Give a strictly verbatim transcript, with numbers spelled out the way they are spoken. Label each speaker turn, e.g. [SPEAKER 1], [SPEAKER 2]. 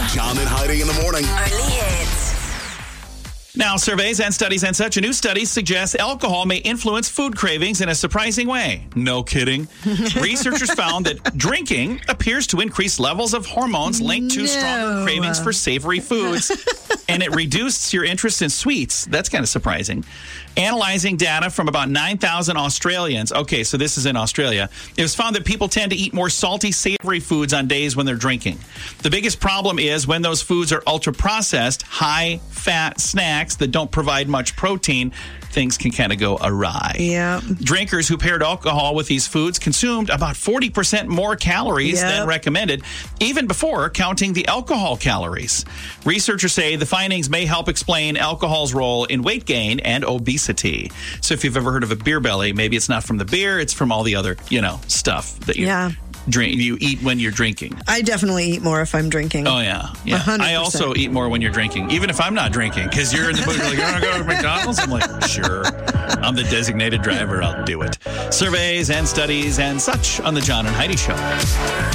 [SPEAKER 1] John and Heidi in the morning.
[SPEAKER 2] Only hits.
[SPEAKER 3] Now, surveys and studies and such, a new study suggests alcohol may influence food cravings in a surprising way. No kidding. Researchers found that drinking appears to increase levels of hormones linked to
[SPEAKER 4] No.
[SPEAKER 3] stronger cravings for savory foods, and it reduced your interest in sweets. That's kind of surprising. Analyzing data from about nine thousand Australians. Okay, so this is in Australia. It was found that people tend to eat more salty, savory foods on days when they're drinking. The biggest problem is when those foods are ultra-processed, high-fat snacks that don't provide much protein, things can kind of go awry.
[SPEAKER 4] Yeah.
[SPEAKER 3] Drinkers who paired alcohol with these foods consumed about forty percent more calories
[SPEAKER 4] Yep.
[SPEAKER 3] than recommended, even before counting the alcohol calories. Researchers say the findings may help explain alcohol's role in weight gain and obesity. So if you've ever heard of a beer belly, maybe it's not from the beer, it's from all the other, you know, stuff that you
[SPEAKER 4] Yeah.
[SPEAKER 3] drink, you eat when you're drinking.
[SPEAKER 4] I definitely eat more if I'm drinking.
[SPEAKER 3] Oh, yeah. yeah.
[SPEAKER 4] one hundred percent.
[SPEAKER 3] I also eat more when you're drinking, even if I'm not drinking, because you're in the mood, you're like, you want to go to McDonald's? I'm like, sure. I'm the designated driver. I'll do it. Surveys and studies and such on the John and Heidi Show.